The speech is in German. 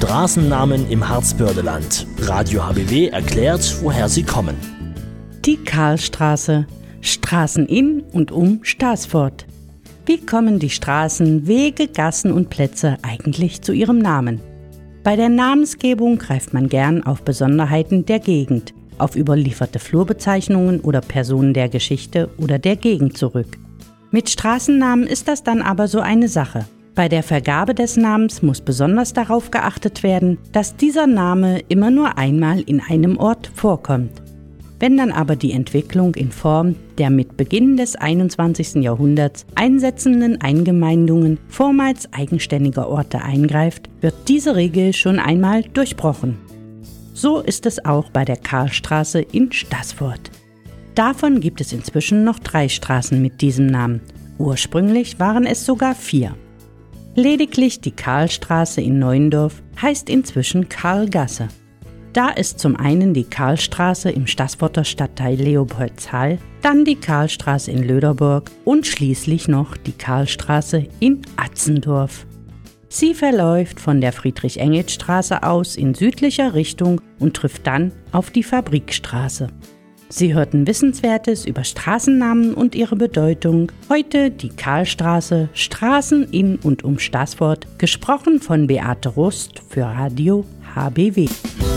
Straßennamen im Harzbördeland. Radio HBW erklärt, woher sie kommen. Die Karlstraße, Straßen in und um Staßfurt. Wie kommen die Straßen, Wege, Gassen und Plätze eigentlich zu ihrem Namen? Bei der Namensgebung greift man gern auf Besonderheiten der Gegend, auf überlieferte Flurbezeichnungen oder Personen der Geschichte oder der Gegend zurück. Mit Straßennamen ist das dann aber so eine Sache. Bei der Vergabe des Namens muss besonders darauf geachtet werden, dass dieser Name immer nur einmal in einem Ort vorkommt. Wenn dann aber die Entwicklung in Form der mit Beginn des 21. Jahrhunderts einsetzenden Eingemeindungen vormals eigenständiger Orte eingreift, wird diese Regel schon einmal durchbrochen. So ist es auch bei der Karlstraße in Staßfurt. Davon gibt es inzwischen noch 3 Straßen mit diesem Namen. Ursprünglich waren es sogar 4. Lediglich die Karlstraße in Neuendorf heißt inzwischen Karlgasse. Da ist zum einen die Karlstraße im Staßfurter Stadtteil Leopoldshall, dann die Karlstraße in Löderburg und schließlich noch die Karlstraße in Atzendorf. Sie verläuft von der Friedrich-Engels-Straße aus in südlicher Richtung und trifft dann auf die Fabrikstraße. Sie hörten Wissenswertes über Straßennamen und ihre Bedeutung. Heute die Karlstraße, Straßen in und um Staßfurt, gesprochen von Beate Rust für Radio HBW.